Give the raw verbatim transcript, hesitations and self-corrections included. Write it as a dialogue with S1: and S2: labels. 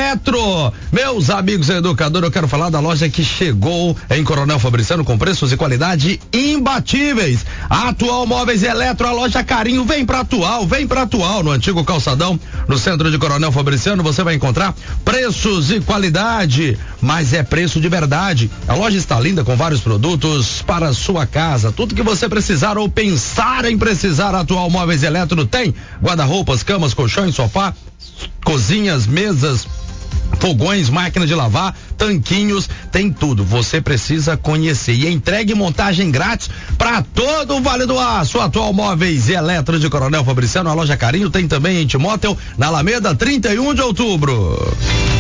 S1: Eletro. Meus amigos educadores, eu quero falar da loja que chegou em Coronel Fabriciano com preços e qualidade imbatíveis. Atual Móveis Eletro, a loja Carinho, vem pra Atual, vem pra Atual, no antigo calçadão, no centro de Coronel Fabriciano, você vai encontrar preços e qualidade, mas é preço de verdade. A loja está linda com vários produtos para a sua casa, tudo que você precisar ou pensar em precisar, Atual Móveis Eletro tem guarda-roupas, camas, colchões, sofá, cozinhas, mesas, fogões, máquina de lavar, tanquinhos, tem tudo. Você precisa conhecer. E entregue montagem grátis para todo o Vale do Aço. Atual Móveis e Eletro de Coronel Fabriciano, a loja Carinho tem também em Timóteo, na Alameda, trinta e um de outubro.